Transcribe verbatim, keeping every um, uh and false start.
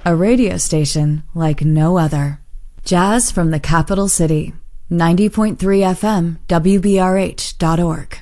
a radio station like no other. Jazz from the capital city, ninety point three F M, W B R H dot org.